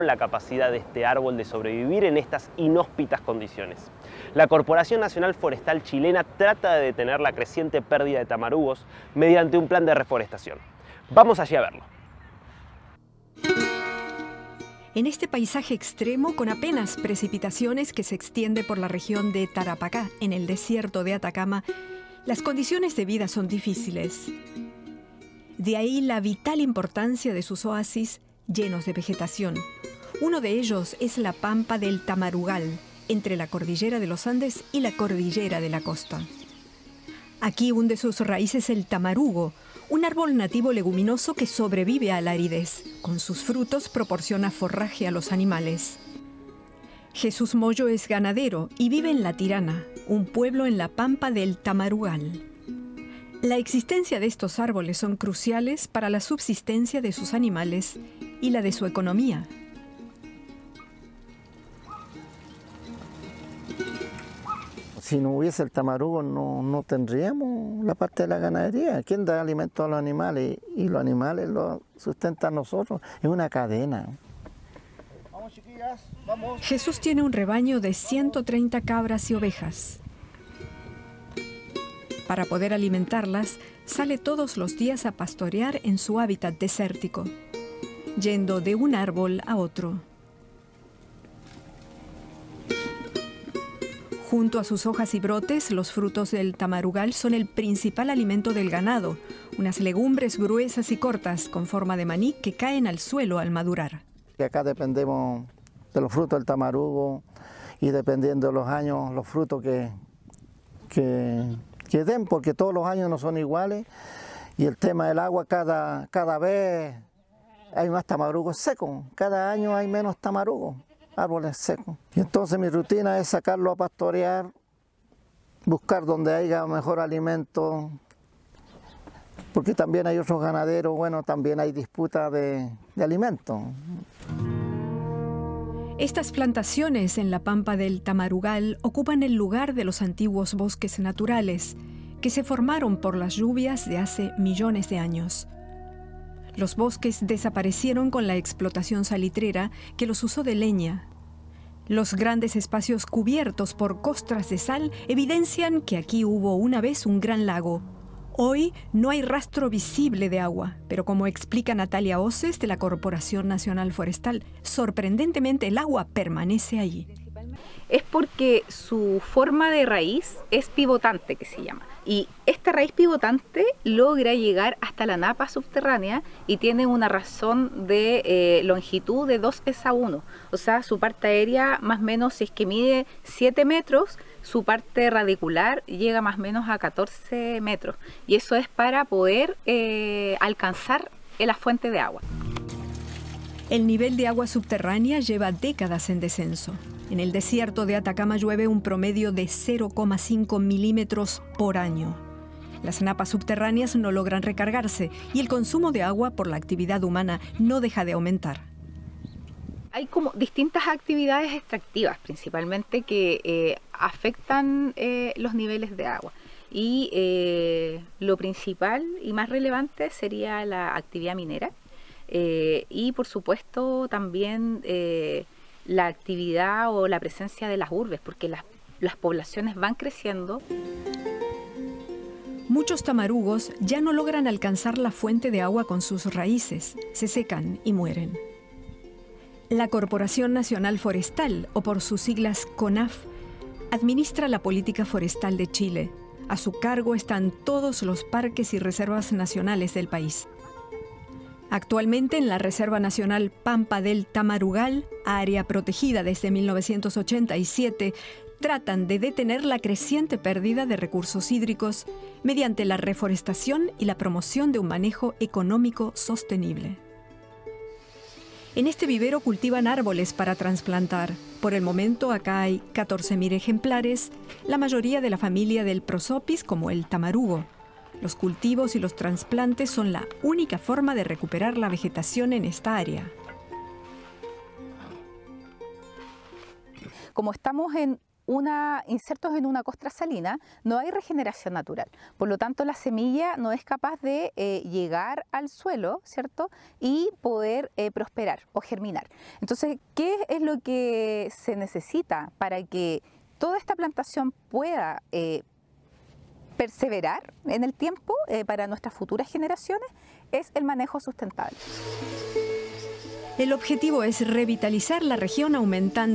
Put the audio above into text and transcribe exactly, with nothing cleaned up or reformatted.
la capacidad de este árbol de sobrevivir en estas inhóspitas condiciones. La Corporación Nacional Forestal chilena trata de detener la creciente pérdida de tamarugos mediante un plan de reforestación. Vamos allí a verlo. En este paisaje extremo, con apenas precipitaciones que se extiende por la región de Tarapacá, en el desierto de Atacama, las condiciones de vida son difíciles. De ahí la vital importancia de sus oasis llenos de vegetación. Uno de ellos es la pampa del Tamarugal, entre la cordillera de los Andes y la cordillera de la costa. Aquí hunde sus raíces el tamarugo, un árbol nativo leguminoso que sobrevive a la aridez. Con sus frutos proporciona forraje a los animales. Jesús Moyo es ganadero y vive en La Tirana, un pueblo en la pampa del Tamarugal. La existencia de estos árboles son cruciales para la subsistencia de sus animales y la de su economía. Si no hubiese el tamarugo no, no tendríamos la parte de la ganadería. ¿Quién da alimento a los animales? Y los animales los sustentan nosotros. Es una cadena. Vamos, chiquillas, vamos. Jesús tiene un rebaño de ciento treinta cabras y ovejas. Para poder alimentarlas, sale todos los días a pastorear en su hábitat desértico, yendo de un árbol a otro. Junto a sus hojas y brotes, los frutos del tamarugal son el principal alimento del ganado, unas legumbres gruesas y cortas con forma de maní que caen al suelo al madurar. Acá dependemos de los frutos del tamarugo y dependiendo de los años, los frutos que, que, que den, porque todos los años no son iguales. Y el tema del agua, cada, cada vez hay más tamarugos secos, cada año hay menos tamarugos. Árboles secos. Y entonces mi rutina es sacarlo a pastorear, buscar donde haya mejor alimento, porque también hay otros ganaderos, bueno, también hay disputa de, de alimentos. Estas plantaciones en la pampa del Tamarugal ocupan el lugar de los antiguos bosques naturales, que se formaron por las lluvias de hace millones de años. Los bosques desaparecieron con la explotación salitrera que los usó de leña. Los grandes espacios cubiertos por costras de sal evidencian que aquí hubo una vez un gran lago. Hoy no hay rastro visible de agua, pero como explica Natalia Oces de la Corporación Nacional Forestal, sorprendentemente el agua permanece allí. Es porque su forma de raíz es pivotante, que se llama. Y esta raíz pivotante logra llegar hasta la napa subterránea y tiene una razón de eh, longitud de dos es a uno. O sea, su parte aérea más o menos, si es que mide siete metros, su parte radicular llega más o menos a catorce metros. Y eso es para poder eh, alcanzar la fuente de agua. El nivel de agua subterránea lleva décadas en descenso. En el desierto de Atacama llueve un promedio de cero coma cinco milímetros por año. Las napas subterráneas no logran recargarse y el consumo de agua por la actividad humana no deja de aumentar. Hay como distintas actividades extractivas principalmente que eh, afectan eh, los niveles de agua. Y eh, lo principal y más relevante sería la actividad minera eh, y por supuesto también eh, la actividad o la presencia de las urbes, porque las, las poblaciones van creciendo. Muchos tamarugos ya no logran alcanzar la fuente de agua con sus raíces, se secan y mueren. La Corporación Nacional Forestal, o por sus siglas CONAF, administra la política forestal de Chile. A su cargo están todos los parques y reservas nacionales del país. Actualmente en la Reserva Nacional Pampa del Tamarugal, área protegida desde mil novecientos ochenta y siete, tratan de detener la creciente pérdida de recursos hídricos mediante la reforestación y la promoción de un manejo económico sostenible. En este vivero cultivan árboles para trasplantar. Por el momento acá hay catorce mil ejemplares, la mayoría de la familia del prosopis como el tamarugo. Los cultivos y los trasplantes son la única forma de recuperar la vegetación en esta área. Como estamos en una, insertos en una costra salina, no hay regeneración natural. Por lo tanto, la semilla no es capaz de eh, llegar al suelo, ¿cierto? Y poder eh, prosperar o germinar. Entonces, ¿qué es lo que se necesita para que toda esta plantación pueda eh, perseverar en el tiempo eh, para nuestras futuras generaciones? Es el manejo sustentable. El objetivo es revitalizar la región aumentando